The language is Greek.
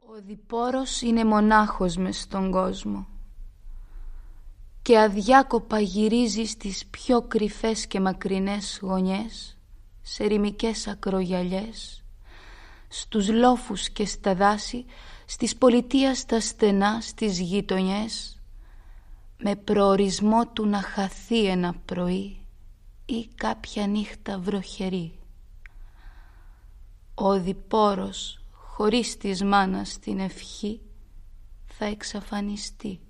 Ο διπόρος είναι μονάχος μες στον κόσμο και αδιάκοπα γυρίζει στις πιο κρυφές και μακρινές γωνιές, σε ερημικές ακρογιαλιές, στους λόφους και στα δάση, στις πολιτείας τα στενά, στις γειτονιές, με προορισμό του να χαθεί ένα πρωί ή κάποια νύχτα βροχερή. Ο διπόρος, χωρίς της μάνας την ευχή, θα εξαφανιστεί.